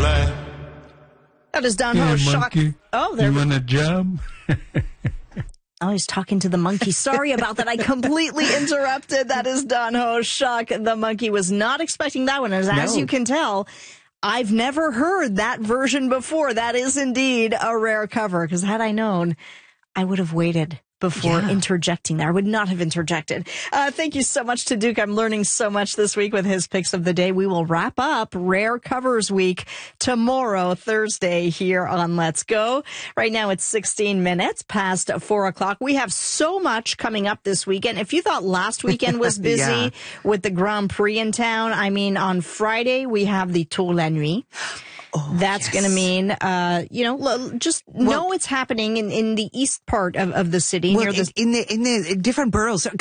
glad. That is Don Ho. Shock. Oh, there. You want a job? Oh, he's talking to the monkey. Sorry about that. I completely interrupted. That is Don Ho. Shock. The monkey was not expecting that one. As you can tell, I've never heard that version before. That is indeed a rare cover, because had I known, I would have waited before interjecting there. I would not have interjected. Thank you so much to Duke. I'm learning so much this week with his picks of the day. We will wrap up Rare Covers Week tomorrow, Thursday, here on Let's Go. Right now it's 16 minutes past 4 o'clock. We have so much coming up this weekend. If you thought last weekend was busy with the Grand Prix in town, I mean, on Friday we have the Tour La Nuit. That's going to mean, know it's happening in the east part of the city. Well, in the different boroughs.